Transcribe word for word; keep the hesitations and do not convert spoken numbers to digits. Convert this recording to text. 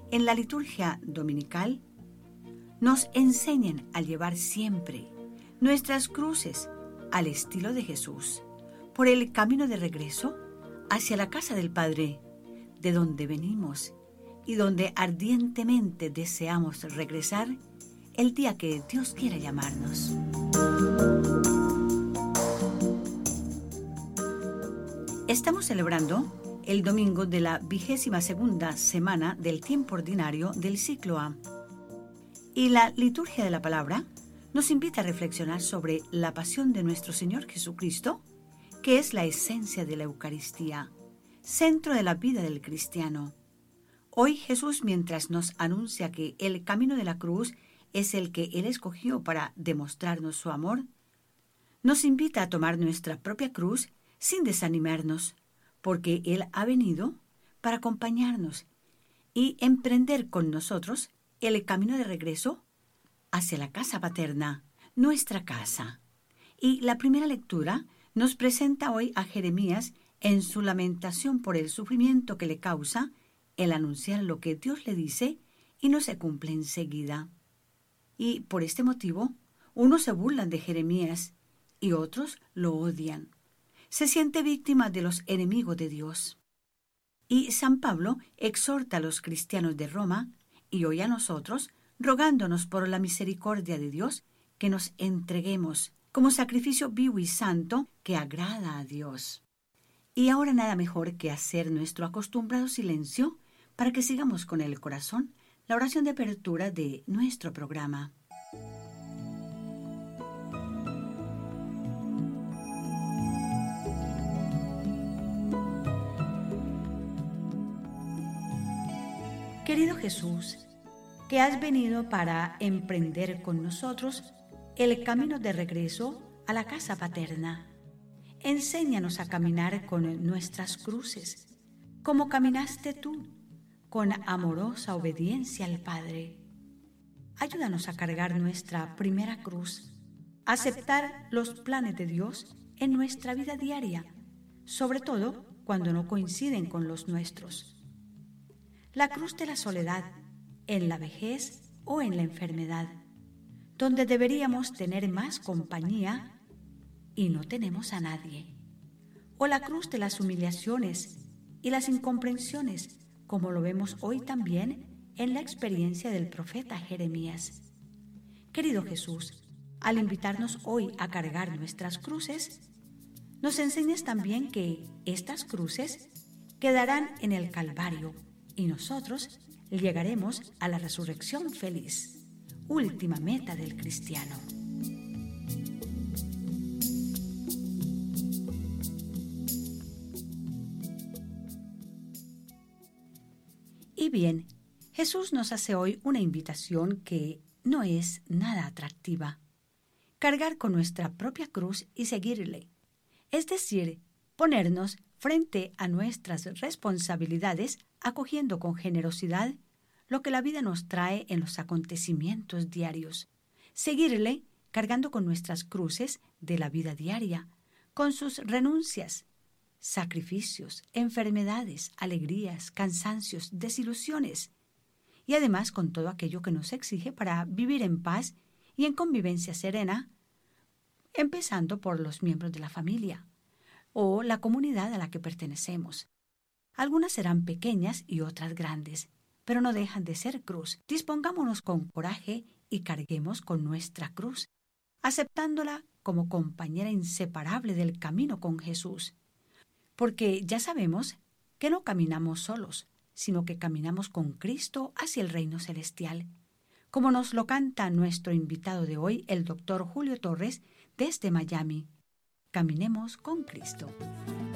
en la liturgia dominical nos enseñan a llevar siempre nuestras cruces al estilo de Jesús, por el camino de regreso hacia la casa del Padre, de donde venimos y donde ardientemente deseamos regresar el día que Dios quiera llamarnos. Estamos celebrando el domingo de la vigésima segunda semana del tiempo ordinario del ciclo A. Y la liturgia de la palabra nos invita a reflexionar sobre la pasión de nuestro Señor Jesucristo, que es la esencia de la Eucaristía, centro de la vida del cristiano. Hoy Jesús, mientras nos anuncia que el camino de la cruz es el que Él escogió para demostrarnos su amor, nos invita a tomar nuestra propia cruz sin desanimarnos, porque Él ha venido para acompañarnos y emprender con nosotros el camino de regreso hacia la casa paterna, nuestra casa. Y la primera lectura nos presenta hoy a Jeremías en su lamentación por el sufrimiento que le causa el anunciar lo que Dios le dice y no se cumple enseguida. Y por este motivo, unos se burlan de Jeremías y otros lo odian. Se siente víctima de los enemigos de Dios. Y San Pablo exhorta a los cristianos de Roma y hoy a nosotros, rogándonos por la misericordia de Dios, que nos entreguemos como sacrificio vivo y santo que agrada a Dios. Y ahora nada mejor que hacer nuestro acostumbrado silencio para que sigamos con el corazón la oración de apertura de nuestro programa. Querido Jesús, que has venido para emprender con nosotros el camino de regreso a la casa paterna, enséñanos a caminar con nuestras cruces, como caminaste tú, con amorosa obediencia al Padre. Ayúdanos a cargar nuestra primera cruz, a aceptar los planes de Dios en nuestra vida diaria, sobre todo cuando no coinciden con los nuestros. La cruz de la soledad, en la vejez o en la enfermedad, donde deberíamos tener más compañía y no tenemos a nadie. O la cruz de las humillaciones y las incomprensiones, como lo vemos hoy también en la experiencia del profeta Jeremías. Querido Jesús, al invitarnos hoy a cargar nuestras cruces, nos enseñas también que estas cruces quedarán en el Calvario y nosotros llegaremos a la resurrección feliz, última meta del cristiano. Y bien, Jesús nos hace hoy una invitación que no es nada atractiva: cargar con nuestra propia cruz y seguirle, es decir, ponernos frente a nuestras responsabilidades, acogiendo con generosidad lo que la vida nos trae en los acontecimientos diarios. Seguirle cargando con nuestras cruces de la vida diaria, con sus renuncias, sacrificios, enfermedades, alegrías, cansancios, desilusiones, y además con todo aquello que nos exige para vivir en paz y en convivencia serena, empezando por los miembros de la familia o la comunidad a la que pertenecemos. Algunas serán pequeñas y otras grandes, pero no dejan de ser cruz. Dispongámonos con coraje y carguemos con nuestra cruz, aceptándola como compañera inseparable del camino con Jesús. Porque ya sabemos que no caminamos solos, sino que caminamos con Cristo hacia el reino celestial, como nos lo canta nuestro invitado de hoy, el doctor Julio Torres, desde Miami. Caminemos con Cristo.